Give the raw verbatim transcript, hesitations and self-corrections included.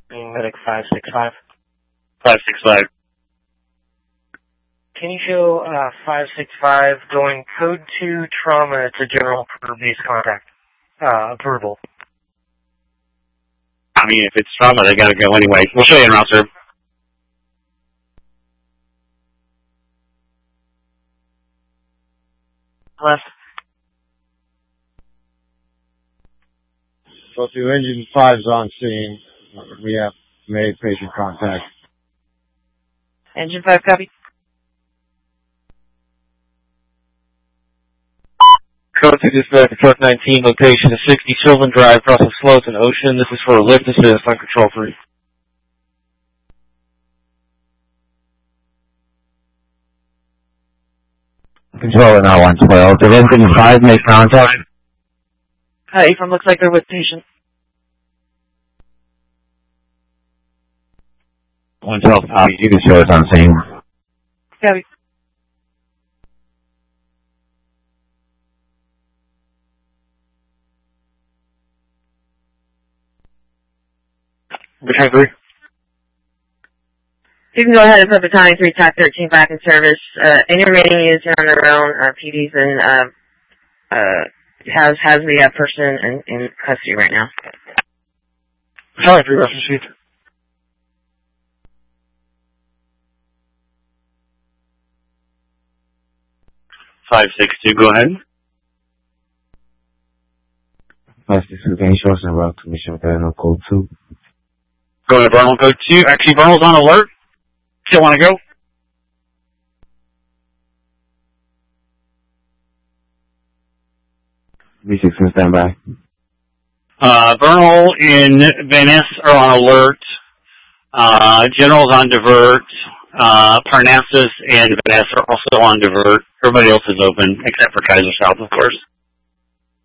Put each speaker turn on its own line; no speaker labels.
Medic five six five.
five six five.
Can you show uh, five six five going code two trauma to general per base contact? Uh, approval.
I mean, if it's trauma, they gotta go anyway. We'll show you en route, sir.
Left.
So two engine five's on scene. We have made patient contact.
Engine five, copy.
Code to dispatch to truck nineteen, location is sixty Sylvan Drive, across the slopes in Ocean. This is for a lift assist on control three.
Control now one twelve. Did engine five make contact?
Uh, A-front looks like they're with patient.
one twelve copy. You can show us on scene.
Copy.
Battalion three.
You can go ahead and put Battalion three, T A C thirteen back in service. Uh, any remaining units are on their own. Uh, P D's and, uh, uh, has, has the uh, person in, in custody right now.
Battalion three, reference sheet.
five six two, go ahead.
five six two, can you show us en route to Mission Battle Code two?
Going to Vernal, code two. Actually, Vernal's on alert. Still want to go?
V six and stand by.
Uh, Vernal and Van Ness are on alert. Uh, General's on divert. Uh, Parnassus and Van Ness are also on divert. Everybody else is open, except for Kaiser South, of course.